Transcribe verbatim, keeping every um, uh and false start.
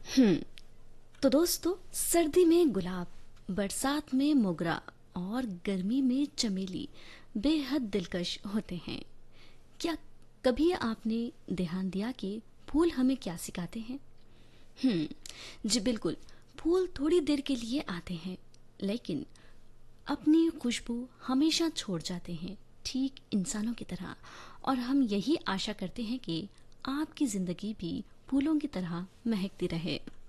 हम्म तो दोस्तों, सर्दी में गुलाब, बरसात में मोगरा और गर्मी में चमेली बेहद दिलकश होते हैं। क्या कभी आपने ध्यान दिया कि फूल हमें क्या सिखाते हैं? हम्म जी बिल्कुल। फूल थोड़ी देर के लिए आते हैं, लेकिन अपनी खुशबू हमेशा छोड़ जाते हैं, ठीक इंसानों की तरह। और हम यही आशा करते हैं कि आपकी जिंदगी भी फूलों की तरह महकती रहे।